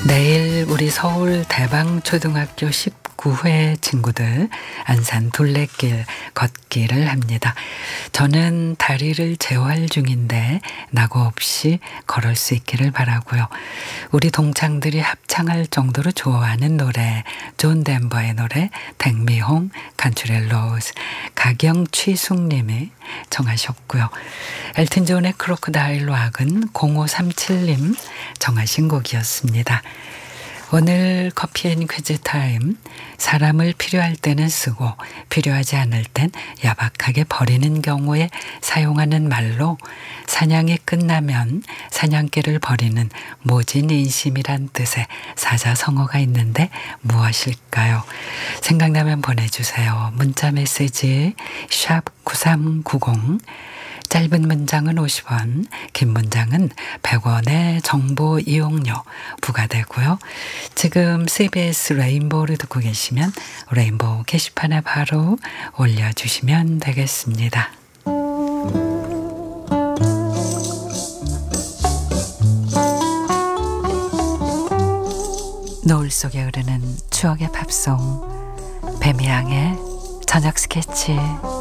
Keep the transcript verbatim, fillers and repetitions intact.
내일 우리 서울 대방초등학교 십구 회 친구들 안산 둘레길 걷기를 합니다. 저는 다리를 재활 중인데 낙오 없이 걸을 수 있기를 바라고요. 우리 동창들이 합창할 정도로 좋아하는 노래, 존 덴버의 노래 댕미홍 간추렐로스, 가경취숙님이 정하셨고요. 엘튼 존의 크로커다일 락은 공오삼칠님 정하신 곡이었습니다. 오늘 커피앤 퀴즈 타임. 사람을 필요할 때는 쓰고 필요하지 않을 땐 야박하게 버리는 경우에 사용하는 말로 사냥이 끝나면 사냥개를 버리는 모진인심이란 뜻의 사자성어가 있는데 무엇일까요? 생각나면 보내주세요. 문자 메시지 샵 구삼구공, 짧은 문장은 오십 원, 긴 문장은 백 원의 정보 이용료 부과되고요. 지금 씨비에스 레인보우를 듣고 계시면 레인보우 게시판에 바로 올려주시면 되겠습니다. 노을 속에 흐르는 추억의 팝송, 뱀이양의 저녁 스케치.